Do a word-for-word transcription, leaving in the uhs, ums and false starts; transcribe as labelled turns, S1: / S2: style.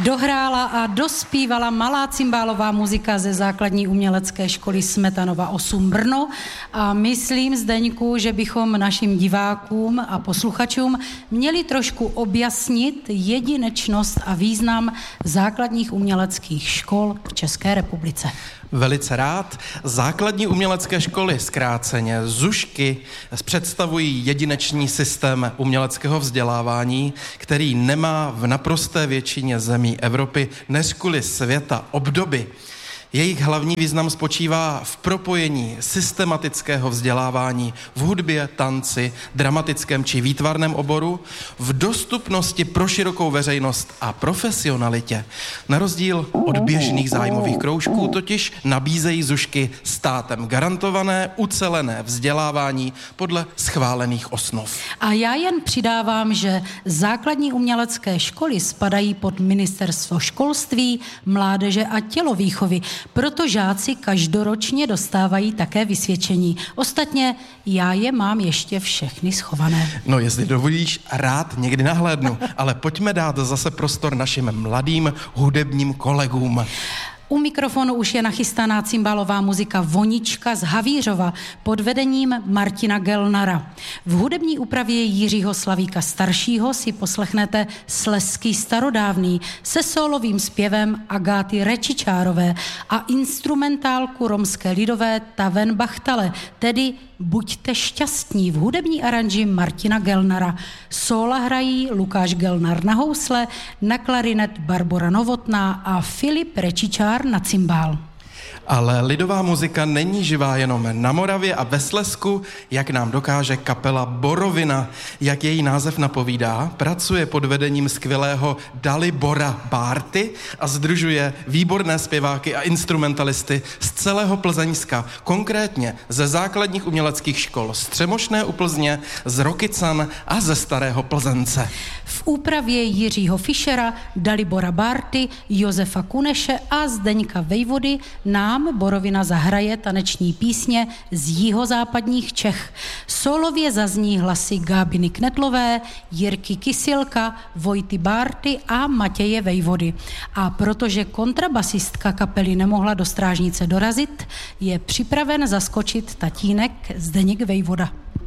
S1: dohrála a dospívala malá cymbálová muzika ze základní umělecké školy Smetanova osm Brno a myslím, Zdeňku, že bychom našim divákům a posluchačům měli trošku objasnit jedinečnost a význam základních uměleckých škol v České republice.
S2: Velice rád. Základní umělecké školy, zkráceně ZUŠky, představují jedinečný systém uměleckého vzdělávání, který nemá v naprosté většině zemí Evropy, než kvůli světa obdoby. Jejich hlavní význam spočívá v propojení systematického vzdělávání v hudbě, tanci, dramatickém či výtvarném oboru, v dostupnosti pro širokou veřejnost a profesionalitě. Na rozdíl od běžných zájmových kroužků totiž nabízejí ZUŠky státem garantované, ucelené vzdělávání podle schválených osnov.
S1: A já jen přidávám, že základní umělecké školy spadají pod Ministerstvo školství, mládeže a tělovýchovy. Proto žáci každoročně dostávají také vysvědčení. Ostatně já je mám ještě všechny schované.
S2: No, jestli dovolíš, rád někdy nahlédnu, ale pojďme dát zase prostor našim mladým hudebním kolegům.
S1: U mikrofonu už je nachystaná cymbálová muzika Vonička z Havířova pod vedením Martina Gelnara. V hudební úpravě Jiřího Slavíka staršího si poslechnete Slezský starodávný se sólovým zpěvem Agáty Rečičárové a instrumentálku romské lidové Taven Bachtale, tedy Buďte šťastní v hudební aranži Martina Gelnara. Sóla hrají Lukáš Gelnar na housle, na klarinet Barbora Novotná a Filip Rečičár na cymbál.
S2: Ale lidová muzika není živá jenom na Moravě a ve Slezsku, jak nám dokáže kapela Borovina. Jak její název napovídá, pracuje pod vedením skvělého Dalibora Bárty a sdružuje výborné zpěváky a instrumentalisty z celého Plzeňska, konkrétně ze základních uměleckých škol z Třemošné u Plzně, z Rokycan a ze Starého Plzence.
S1: V úpravě Jiřího Fischera, Dalibora Bárty, Josefa Kuneše a Zdeňka Vejvody nám Borovina zahraje taneční písně z jihozápadních Čech. Solově zazní hlasy Gábiny Knetlové, Jirky Kysilka, Vojty Bárty a Matěje Vejvody. A protože kontrabasistka kapely nemohla do strážnice dorazit, je připraven zaskočit tatínek Zdeněk Vejvoda.